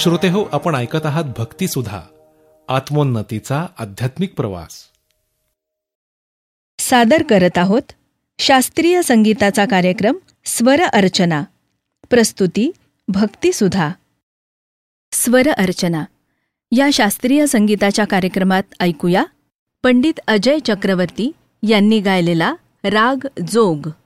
श्रोतेहो, आपण ऐकत आहात भक्तिसुधा, आत्मोन्नतीचा आध्यात्मिक प्रवास. सादर करत आहोत शास्त्रीय संगीताचा कार्यक्रम स्वर अर्चना. प्रस्तुती भक्तिसुधा. स्वर अर्चना या शास्त्रीय संगीताच्या कार्यक्रमात ऐकूया पंडित अजय चक्रवर्ती यांनी गायलेला राग जोग.